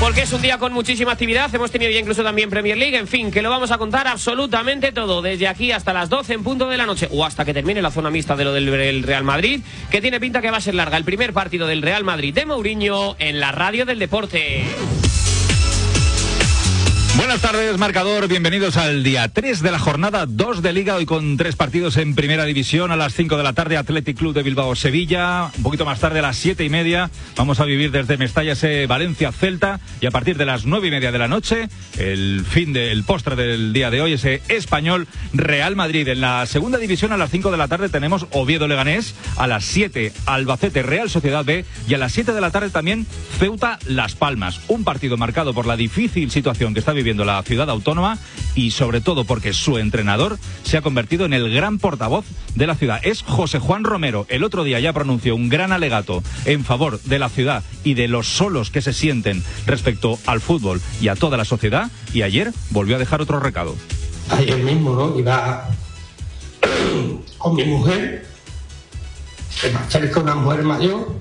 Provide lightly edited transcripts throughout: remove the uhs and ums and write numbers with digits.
porque es un día con muchísima actividad. Hemos tenido ya incluso también Premier League. En fin, que lo vamos a contar absolutamente todo, desde aquí hasta las 12 en punto de la noche, o hasta que termine la zona mixta de lo del Real Madrid, que tiene pinta que va a ser larga. El primer partido del Real Madrid de Mourinho en la radio del deporte. Buenas tardes, marcador. Bienvenidos al día 3 de la jornada 2 de Liga, hoy con 3 partidos en Primera División. A las 5 de la tarde, Athletic Club de Bilbao-Sevilla. Un poquito más tarde, a las 7:30, vamos a vivir desde Mestalla ese Valencia-Celta. Y a partir de las 9:30 de la noche, el postre del día de hoy, ese Español-Real Madrid. En la Segunda División, a las 5 de la tarde, tenemos Oviedo-Leganés. A las 7, Albacete-Real Sociedad B. Y a las 7 de la tarde también, Ceuta-Las Palmas. Un partido marcado por la difícil situación que está viviendo la ciudad autónoma y sobre todo porque su entrenador se ha convertido en el gran portavoz de la ciudad. Es José Juan Romero. El otro día ya pronunció un gran alegato en favor de la ciudad y de los solos que se sienten respecto al fútbol y a toda la sociedad, y ayer volvió a dejar otro recado. Ayer mismo, ¿no? Iba con mi mujer, que me acerca una mujer mayor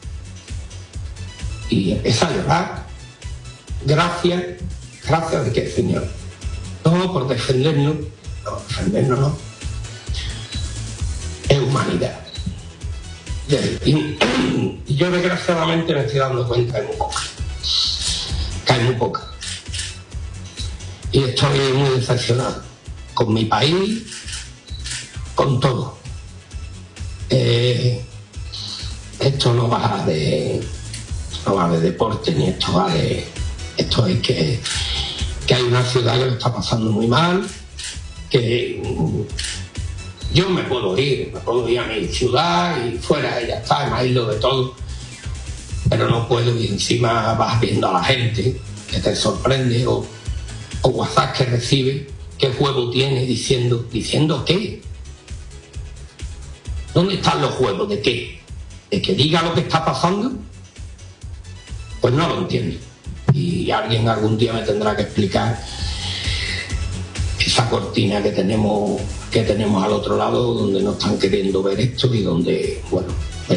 y empieza a llorar. Gracias de qué, señor. No por defendernos, no. Es humanidad. Y yo desgraciadamente me estoy dando cuenta que hay muy poca. Y estoy muy decepcionado con mi país, con todo. Esto no va de deporte, ni esto va de... Esto es que hay una ciudad que lo está pasando muy mal, que yo me puedo ir a mi ciudad y fuera y ya está, me aíslo de todo, pero no puedo, y encima vas viendo a la gente que te sorprende, o WhatsApp que recibe, qué juego tiene diciendo qué. ¿Dónde están los juegos? ¿De qué? ¿De que diga lo que está pasando? Pues no lo entiendo. Y alguien algún día me tendrá que explicar esa cortina que tenemos al otro lado, donde no están queriendo ver esto y donde, bueno,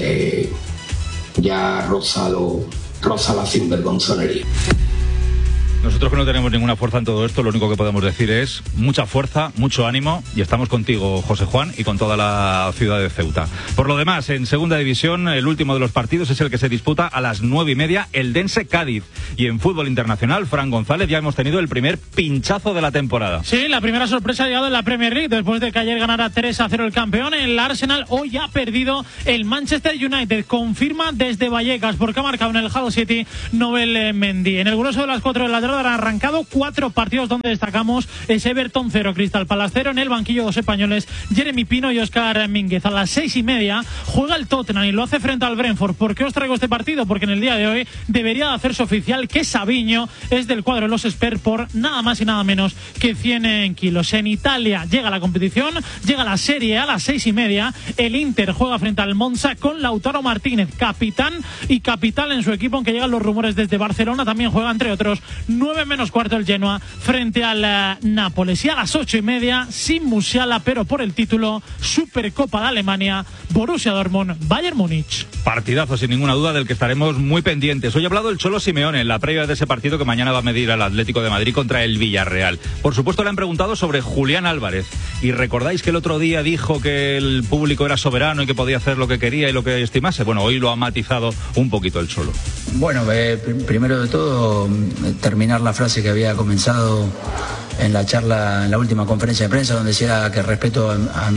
ya roza la sinvergonzonería. Nosotros, que no tenemos ninguna fuerza en todo esto, lo único que podemos decir es mucha fuerza, mucho ánimo, y estamos contigo, José Juan, y con toda la ciudad de Ceuta. Por lo demás, en Segunda División, el último de los partidos es el que se disputa a las 9:30, el Dense-Cádiz. Y en fútbol internacional, Fran González, ya hemos tenido el primer pinchazo de la temporada. Sí, la primera sorpresa ha llegado en la Premier League, después de que ayer ganara 3-0 el campeón. El Arsenal hoy ha perdido el Manchester United. Confirma desde Vallecas, porque ha marcado en el Hull City Nobel Mendy. En el grueso de las 4 de la tarde han arrancado 4 partidos donde destacamos ese Everton 0, Crystal Palace 0. En el banquillo, 2 españoles, Jeremy Pino y Óscar Mínguez. A las 6:30 juega el Tottenham y lo hace frente al Brentford. ¿Por qué os traigo este partido? Porque en el día de hoy debería hacerse oficial que Savinho es del cuadro de los Spurs por nada más y nada menos que 100 kilos. En Italia llega la competición, llega la Serie A las 6:30. El Inter juega frente al Monza con Lautaro Martínez, capitán y capital en su equipo, aunque llegan los rumores desde Barcelona. También juega, entre otros, 9:15 el Genoa frente al Nápoles. Y a las 8:30, sin Musiala, pero por el título, Supercopa de Alemania, Borussia Dortmund, Bayern Múnich. Partidazo, sin ninguna duda, del que estaremos muy pendientes. Hoy ha hablado el Cholo Simeone en la previa de ese partido que mañana va a medir al Atlético de Madrid contra el Villarreal. Por supuesto, le han preguntado sobre Julián Álvarez. Y recordáis que el otro día dijo que el público era soberano y que podía hacer lo que quería y lo que estimase. Bueno, hoy lo ha matizado un poquito el Cholo. Bueno, primero de todo, terminar la frase que había comenzado en la charla, en la última conferencia de prensa, donde decía que respeto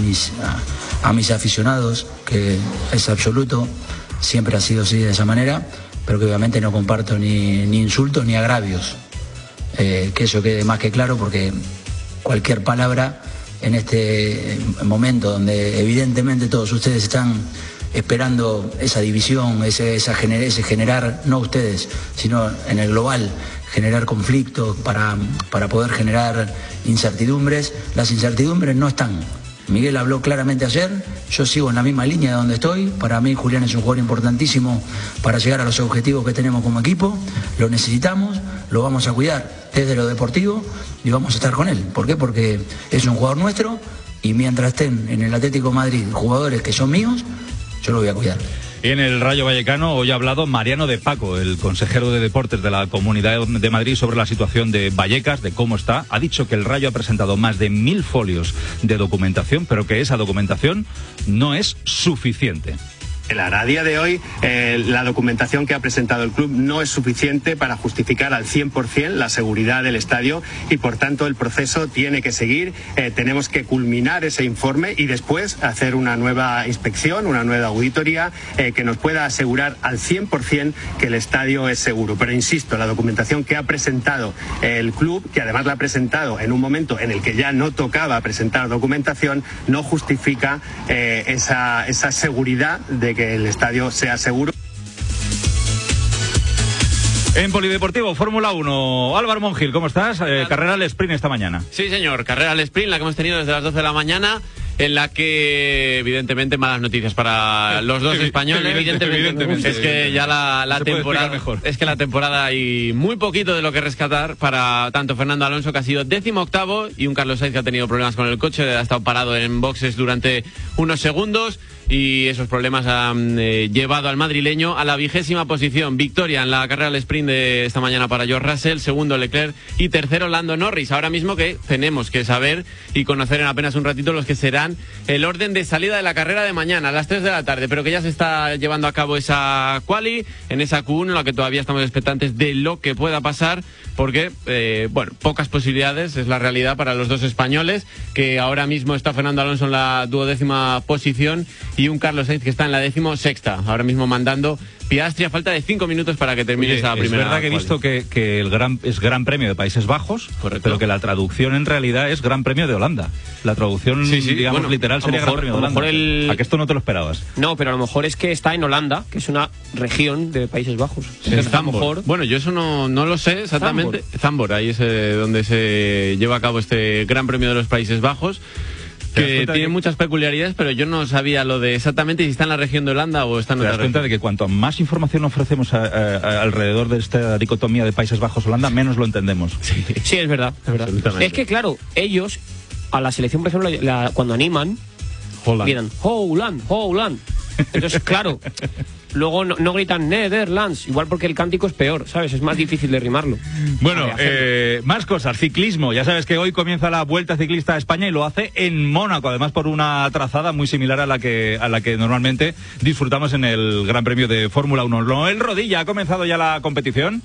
a mis aficionados, que es absoluto, siempre ha sido así, de esa manera, pero que obviamente no comparto ni insultos ni agravios. Que eso quede más que claro, porque cualquier palabra en este momento donde evidentemente todos ustedes están esperando esa división, ese generar, no ustedes, sino en el global, generar conflictos para poder generar incertidumbres. Las incertidumbres no están. Miguel habló claramente ayer, yo sigo en la misma línea de donde estoy. Para mí Julián es un jugador importantísimo para llegar a los objetivos que tenemos como equipo. Lo necesitamos, lo vamos a cuidar desde lo deportivo y vamos a estar con él. ¿Por qué? Porque es un jugador nuestro, y mientras estén en el Atlético de Madrid jugadores que son míos, yo lo voy a cuidar. Y en el Rayo Vallecano hoy ha hablado Mariano de Paco, el consejero de Deportes de la Comunidad de Madrid, sobre la situación de Vallecas, de cómo está. Ha dicho que el Rayo ha presentado más de 1000 folios de documentación, pero que esa documentación no es suficiente. A día de hoy, la documentación que ha presentado el club no es suficiente para justificar al 100% la seguridad del estadio y, por tanto, el proceso tiene que seguir. Tenemos que culminar ese informe y después hacer una nueva inspección, una nueva auditoría que nos pueda asegurar al 100% que el estadio es seguro. Pero insisto, la documentación que ha presentado el club, que además la ha presentado en un momento en el que ya no tocaba presentar documentación, no justifica esa seguridad de que el estadio sea seguro. En Polideportivo, Fórmula 1, Álvaro Monjil, ¿cómo estás? Carrera al sprint esta mañana. Sí, señor, carrera al sprint, la que hemos tenido desde las 12 de la mañana, en la que, evidentemente, malas noticias para los dos españoles. Evidentemente. Es que ya la temporada, es que la temporada hay muy poquito de lo que rescatar para tanto Fernando Alonso, que ha sido 18º, y un Carlos Sainz que ha tenido problemas con el coche, ha estado parado en boxes durante unos segundos, y esos problemas han llevado al madrileño a la 20ª posición. Victoria en la carrera al sprint de esta mañana para George Russell, segundo Leclerc y tercero Lando Norris. Ahora mismo que tenemos que saber y conocer en apenas un ratito los que serán el orden de salida de la carrera de mañana a las 3 de la tarde, pero que ya se está llevando a cabo esa quali, en esa Q1, en la que todavía estamos expectantes de lo que pueda pasar, porque, pocas posibilidades es la realidad para los dos españoles, que ahora mismo está Fernando Alonso en la 12ª posición y un Carlos Sainz que está en la 16ª, ahora mismo mandando Piastri a falta de 5 minutos para que termine esa primera. Es verdad que he visto que es Gran Premio de Países Bajos, correcto, pero que la traducción en realidad es Gran Premio de Holanda. La traducción, digamos, literal sería Gran Premio de Holanda. ¿A que esto no te lo esperabas? No, pero a lo mejor es que está en Holanda, que es una región de Países Bajos. Bueno, yo eso no lo sé exactamente. Zandvoort, ahí es donde se lleva a cabo este Gran Premio de los Países Bajos, que tiene muchas peculiaridades, pero yo no sabía lo de exactamente si está en la región de Holanda o está en otra región. ¿Te das cuenta de que cuanto más información ofrecemos alrededor de esta dicotomía de Países Bajos-Holanda, menos lo entendemos? Sí, es verdad. Es que, claro, ellos, a la selección, por ejemplo, cuando animan, gritan Holland. Entonces, claro, luego no gritan Netherlands, igual porque el cántico es peor, ¿sabes? Es más difícil de rimarlo. Bueno, más cosas. Ciclismo. Ya sabes que hoy comienza la Vuelta Ciclista a España y lo hace en Mónaco, además por una trazada muy similar a la que normalmente disfrutamos en el Gran Premio de Fórmula 1. Noel Rodilla, ¿ha comenzado ya la competición?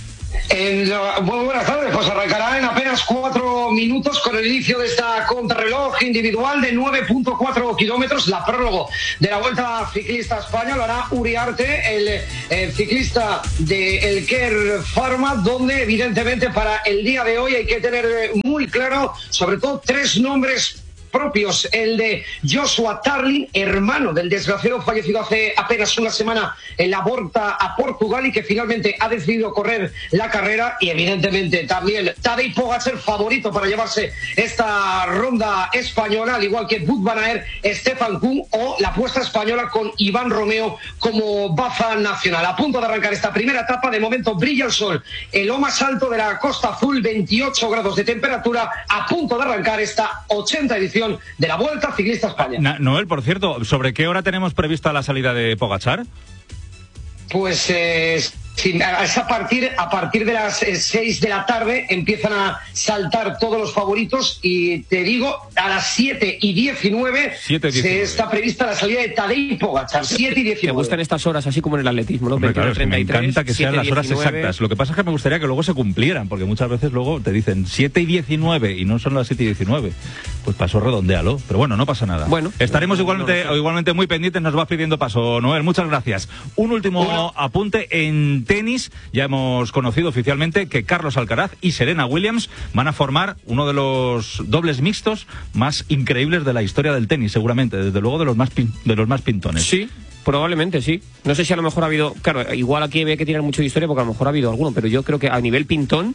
Muy buenas tardes, pues arrancará en apenas 4 minutos con el inicio de esta contrarreloj individual de 9.4 kilómetros, la prólogo de la Vuelta Ciclista a España. Lo hará Uriarte, el ciclista de El Care Pharma, donde evidentemente para el día de hoy hay que tener muy claro sobre todo 3 nombres propios: el de Joshua Tarling, hermano del desgraciado fallecido hace apenas una semana en la Volta a Portugal y que finalmente ha decidido correr la carrera, y evidentemente también Tadej Pogačar, favorito para llevarse esta ronda española, al igual que Wout van Aert, Stefan Koen o la apuesta española con Iván Romeo como baza nacional. A punto de arrancar esta primera etapa, de momento brilla el sol en lo más alto de la Costa Azul, 28 grados de temperatura, a punto de arrancar esta 80ª edición de la Vuelta Ciclista a España. Noel, por cierto, ¿sobre qué hora tenemos prevista la salida de Pogačar? Pues es a partir de las 6 de la tarde empiezan a saltar todos los favoritos, y te digo, a las 7:19 está prevista la salida de Tadej Pogačar. 7:19. Me gustan estas horas, así como en el atletismo, ¿no? Hombre, claro, me encanta que sean las horas exactas. Lo que pasa es que me gustaría que luego se cumplieran, porque muchas veces luego te dicen 7:19 y no son las 7:19. Pues paso, redondéalo. Pero bueno, no pasa nada. Bueno, estaremos igualmente muy pendientes. Nos va pidiendo paso, Noel. Muchas gracias. Un último apunte en tenis. Ya hemos conocido oficialmente que Carlos Alcaraz y Serena Williams van a formar uno de los dobles mixtos más increíbles de la historia del tenis, seguramente, desde luego de los más pintones. Sí, probablemente sí. No sé si a lo mejor ha habido, claro, igual aquí había que tirar mucho de historia porque a lo mejor ha habido alguno, pero yo creo que a nivel pintón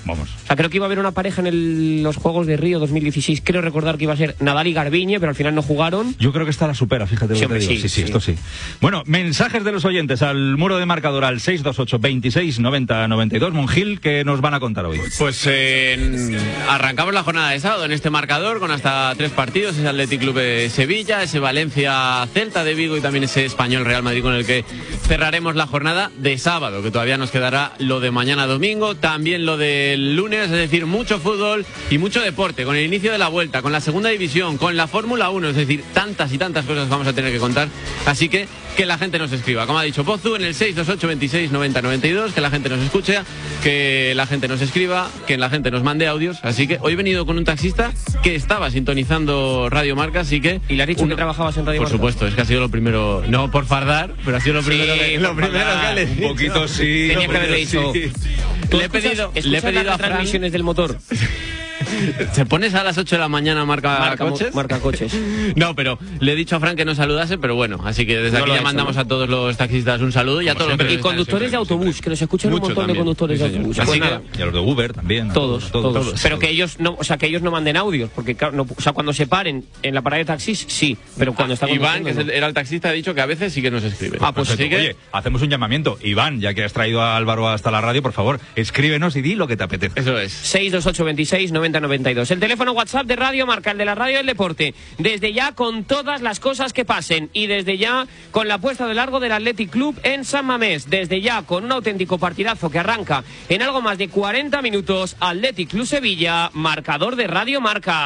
vamos. O sea, creo que iba a haber una pareja en los Juegos de Río 2016. Creo recordar que iba a ser Nadal y Garbiñe, pero al final no jugaron. Yo creo que esta la supera, fíjate. Sí, lo que te digo. Sí, esto sí. Bueno, mensajes de los oyentes al muro de marcador al 628 26 90 92. Monjil, ¿qué nos van a contar hoy? Pues arrancamos la jornada de sábado en este marcador con hasta 3 partidos. Ese Athletic Club de Sevilla, ese Valencia Celta de Vigo y también ese Español Real Madrid con el que cerraremos la jornada de sábado, que todavía nos quedará lo de mañana domingo, también lo del lunes, es decir, mucho fútbol y mucho deporte, con el inicio de la vuelta, con la segunda división, con la Fórmula 1, es decir, tantas y tantas cosas vamos a tener que contar, así que la gente nos escriba, como ha dicho Pozu, en el 628 26 90 92, que la gente nos escuche, que la gente nos escriba, que la gente nos mande audios, así que hoy he venido con un taxista que estaba sintonizando Radio Marca, así que... ¿Y le has dicho que trabajabas en Radio Marca? Por supuesto, es que ha sido lo primero, no por fardar, pero ha sido lo primero que le he dicho. Un poquito sí. Tenía que haberle dicho. Le he pedido las transmisiones del motor. ¿Te pones a las 8 de la mañana marca coches? Marca coches. No, pero le he dicho a Fran que no saludase, pero bueno, así que desde aquí ya mandamos a todos los taxistas un saludo y a todos los y conductores de autobús, que nos escuchan un montón de conductores de autobús. Así que, y a los de Uber también. Todos. Pero que ellos no manden audios, porque cuando se paren en la parada de taxis, sí, pero cuando está Iván, que era el taxista, ha dicho que a veces sí que nos escribe. Pues sí que... Oye, hacemos un llamamiento. Iván, ya que has traído a Álvaro hasta la radio, por favor, escríbenos y di lo que te apetece. Eso es. 628 26 90 92. El teléfono WhatsApp de Radio Marca, el de la radio del deporte. Desde ya con todas las cosas que pasen y desde ya con la puesta de largo del Athletic Club en San Mamés. Desde ya con un auténtico partidazo que arranca en algo más de 40 minutos. Athletic Club Sevilla, marcador de Radio Marca.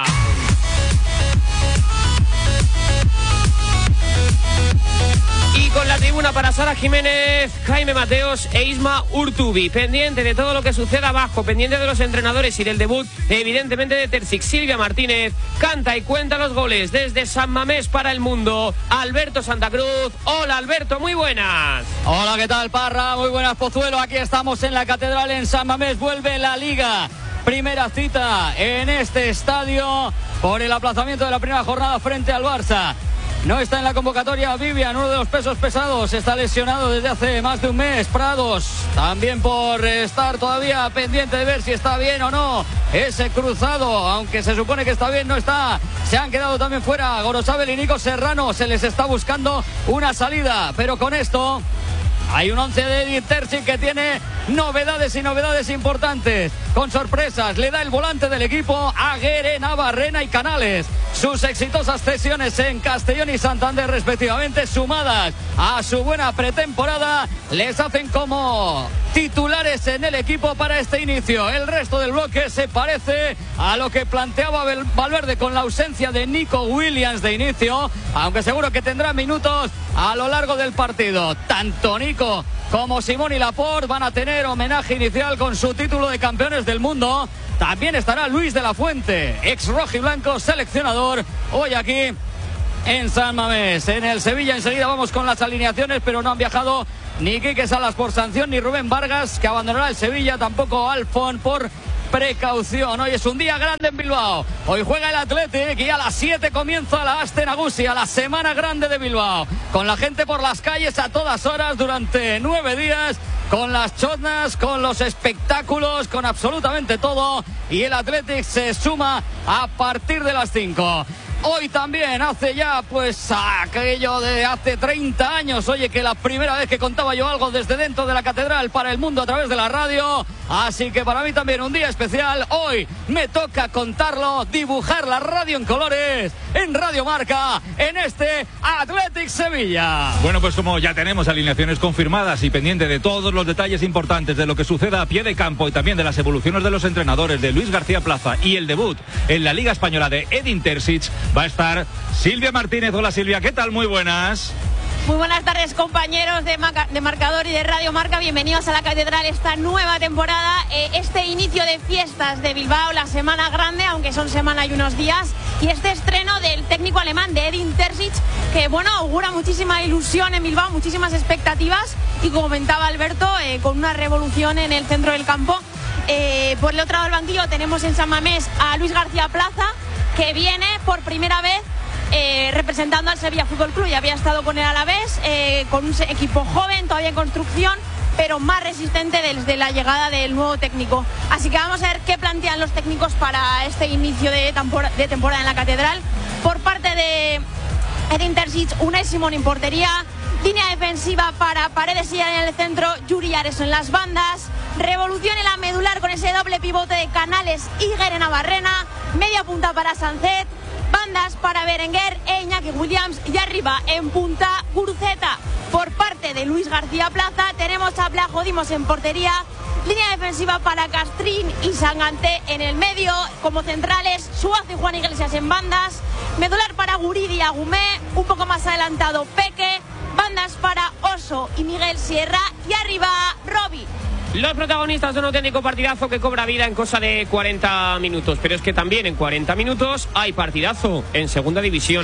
Y con la tribuna para Sara Jiménez, Jaime Mateos e Isma Urtubi. Pendiente de todo lo que suceda abajo, pendiente de los entrenadores y del debut, evidentemente, de Terzic. Silvia Martínez canta y cuenta los goles desde San Mamés para el mundo. Alberto Santa Cruz. Hola, Alberto, muy buenas. Hola, ¿qué tal, Parra? Muy buenas, Pozuelo. Aquí estamos en la Catedral en San Mamés. Vuelve la Liga. Primera cita en este estadio por el aplazamiento de la primera jornada frente al Barça. No está en la convocatoria Vivian, uno de los pesos pesados, está lesionado desde hace más de un mes. Prados, también por estar todavía pendiente de ver si está bien o no. Ese cruzado, aunque se supone que está bien, no está. Se han quedado también fuera Gorosabel y Nico Serrano, se les está buscando una salida, pero con esto... Hay un 11 de Edin Terzic que tiene novedades y novedades importantes. Con sorpresas, le da el volante del equipo a Guere, Navarrena y Canales. Sus exitosas cesiones en Castellón y Santander respectivamente, sumadas a su buena pretemporada, les hacen como titulares en el equipo para este inicio. El resto del bloque se parece a lo que planteaba Valverde con la ausencia de Nico Williams de inicio, aunque seguro que tendrá minutos a lo largo del partido. Tanto Nico como Simón y Laporte van a tener homenaje inicial con su título de campeones del mundo. También estará Luis de la Fuente, ex rojiblanco seleccionador, hoy aquí en San Mamés. En el Sevilla enseguida vamos con las alineaciones, pero no han viajado ni Quique Salas por sanción, ni Rubén Vargas, que abandonará el Sevilla, tampoco Alfon por precaución. Hoy es un día grande en Bilbao. Hoy juega el Athletic y a las 7 comienza la Astenagusia, la semana grande de Bilbao, con la gente por las calles a todas horas durante 9 días, con las chotnas, con los espectáculos, con absolutamente todo, y el Athletic se suma a partir de las 5. Hoy también hace ya pues aquello de hace 30 años, oye, que la primera vez que contaba yo algo desde dentro de la catedral para el mundo a través de la radio, así que para mí también un día especial. Hoy me toca contarlo, dibujar la radio en colores en Radio Marca en este Athletic Sevilla. Bueno, pues como ya tenemos alineaciones confirmadas y pendiente de todos los detalles importantes de lo que suceda a pie de campo y también de las evoluciones de los entrenadores de Luis García Plaza y el debut en la Liga Española de Edin Terzic, va a estar Silvia Martínez. Hola, Silvia, ¿qué tal? Muy buenas. Muy buenas tardes, compañeros de Marcador y de Radio Marca. Bienvenidos a la Catedral, esta nueva temporada, este inicio de fiestas de Bilbao, la semana grande, aunque son semana y unos días, y este estreno del técnico alemán de Edin Terzic, que bueno, augura muchísima ilusión en Bilbao, muchísimas expectativas, y como comentaba Alberto, con una revolución en el centro del campo. Por el otro lado del banquillo tenemos en San Mamés a Luis García Plaza, que viene por primera vez representando al Sevilla Fútbol Club. Ya había estado con el Alavés, con un equipo joven, todavía en construcción, pero más resistente desde la llegada del nuevo técnico. Así que vamos a ver qué plantean los técnicos para este inicio de temporada en la Catedral. Por parte de Edin Terzic, Unai Simón en portería, línea defensiva para Paredes y en el centro, Yuri Ares en las bandas, revolución en la medular con ese doble pivote de Canales y Guerra Navarrena, media punta para Sancet, bandas para Berenguer e Iñaki Williams y arriba en punta Guruceta. Por parte de Luis García Plaza tenemos a Blajo Dimos en portería, línea defensiva para Castrín y Sangante en el medio, como centrales Suazo y Juan Iglesias en bandas, medular para Guridi y Agumé, un poco más adelantado Peque, bandas para Oso y Miguel Sierra y arriba Robi. Los protagonistas de un auténtico partidazo que cobra vida en cosa de 40 minutos, pero es que también en 40 minutos hay partidazo en segunda división.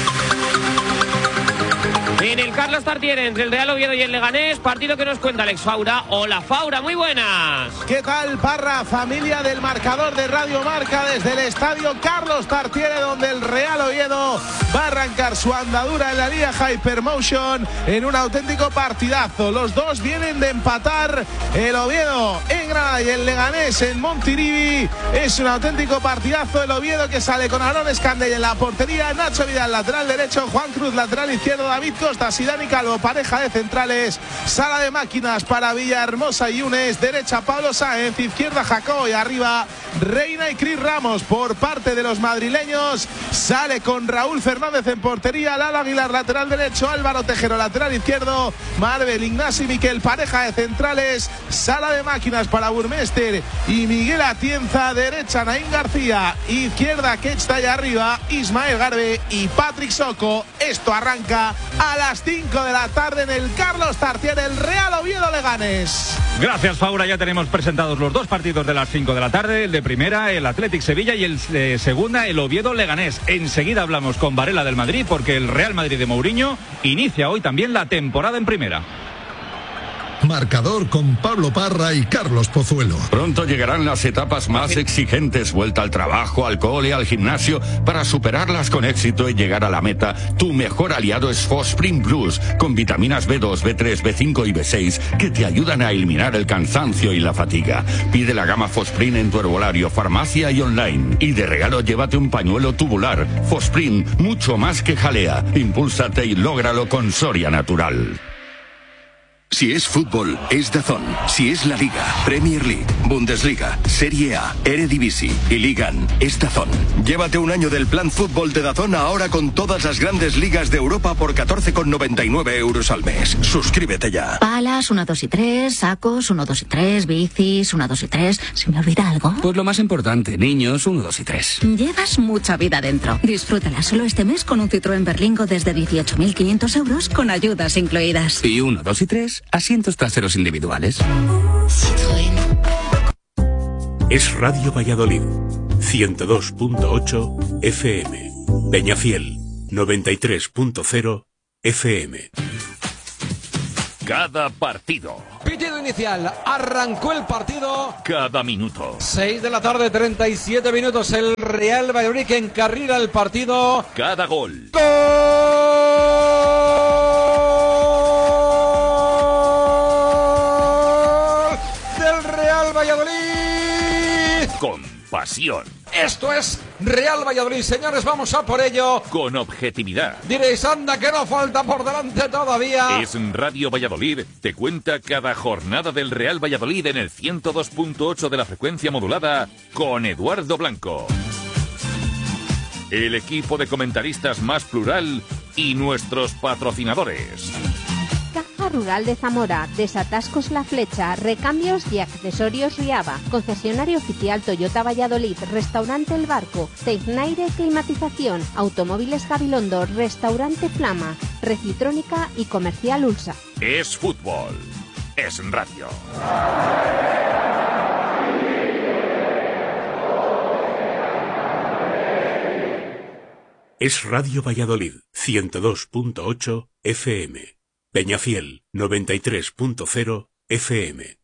En el Carlos Tartiere, entre el Real Oviedo y el Leganés, partido que nos cuenta Alex Faura. Hola Faura, muy buenas. ¿Qué tal, Parra? Familia del marcador de Radio Marca desde el estadio Carlos Tartiere, donde el Real Oviedo va a arrancar su andadura en la Liga Hypermotion en un auténtico partidazo. Los dos vienen de empatar, el Oviedo en Granada y el Leganés en Montilivi. Es un auténtico partidazo. El Oviedo que sale con Aaron Escandell en la portería, Nacho Vidal lateral derecho, Juan Cruz lateral izquierdo, David Costa y Dani Calvo, pareja de centrales, sala de máquinas para Villahermosa y Yunes, derecha Pablo Sáenz, izquierda Jacobo y arriba Reina y Cris Ramos. Por parte de los madrileños sale con Raúl Fernández en portería, Lalo Aguilar lateral derecho, Álvaro Tejero lateral izquierdo, Marvel, Ignasi Miquel, pareja de centrales, sala de máquinas para Burmester y Miguel Atienza, derecha Naín García, izquierda Ketsta y arriba Ismael Garbe y Patrick Soco. Esto arranca a las 5 de la tarde en el Carlos Tartiere, el Real Oviedo Leganés. Gracias, Faura. Ya tenemos presentados los dos partidos de las 5 de la tarde, el de primera, el Athletic Sevilla, y el de segunda, el Oviedo Leganés. Enseguida hablamos con Varela del Madrid, porque el Real Madrid de Mourinho inicia hoy también la temporada en primera. Marcador con Pablo Parra y Carlos Pozuelo. Pronto llegarán las etapas más exigentes, vuelta al trabajo, al cole, al gimnasio. Para superarlas con éxito y llegar a la meta, tu mejor aliado es Fosprin Plus, con vitaminas B2, B3, B5 y B6 que te ayudan a eliminar el cansancio y la fatiga. Pide la gama Fosprin en tu herbolario, farmacia y online. Y de regalo llévate un pañuelo tubular. Fosprin, mucho más que jalea. Impúlsate y lógralo con Soria Natural. Si es fútbol, es DAZN. Si es la Liga, Premier League, Bundesliga, Serie A, Eredivisie y Ligan, es DAZN. Llévate un año del plan fútbol de DAZN ahora con todas las grandes ligas de Europa por 14,99 euros al mes. Suscríbete ya. Palas, 1, 2 y 3, sacos, 1, 2 y 3, bicis, 1, 2 y 3. ¿Se me olvida algo? Pues lo más importante, niños, 1, 2 y 3. Llevas mucha vida dentro. Disfrútala solo este mes con un Citroën Berlingo desde 18.500 euros con ayudas incluidas. Y 1, 2 y 3, asientos traseros individuales. Citroën. Es Radio Valladolid, 102.8 FM. Peñafiel, 93.0 FM. Cada partido. Pitido inicial, arrancó el partido. Cada minuto. 6 de la tarde, 37 minutos. El Real Valladolid que encarrila el partido. Cada gol. ¡Gol! Del Real Valladolid. Con pasión. Esto es Real Valladolid, señores, vamos a por ello. Con objetividad. Diréis, anda, que no falta por delante todavía. Es Radio Valladolid, te cuenta cada jornada del Real Valladolid en el 102.8 de la frecuencia modulada con Eduardo Blanco. El equipo de comentaristas más plural y nuestros patrocinadores. Caja Rural de Zamora, Desatascos La Flecha, Recambios y Accesorios Riaba, concesionario oficial Toyota Valladolid, Restaurante El Barco, Tecnaire Climatización, Automóviles Gabilondo, Restaurante Flama, Recitrónica y Comercial Ulsa. Es fútbol, es radio. Es Radio Valladolid, 102.8 FM. Peñafiel, 93.0 FM.